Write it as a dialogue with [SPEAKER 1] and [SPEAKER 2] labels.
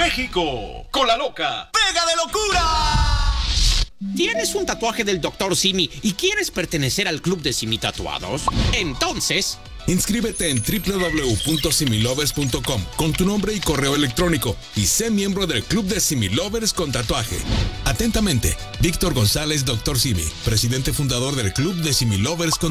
[SPEAKER 1] México. Con la loca.
[SPEAKER 2] ¡Pega de locura!
[SPEAKER 3] ¿Tienes un tatuaje del Dr. Simi y quieres pertenecer al club de Simi Tatuados? Entonces,
[SPEAKER 4] inscríbete en www.similovers.com con tu nombre y correo electrónico y sé miembro del club de Similovers con tatuaje. Atentamente, Víctor González, Dr. Simi, presidente fundador del club de Similovers con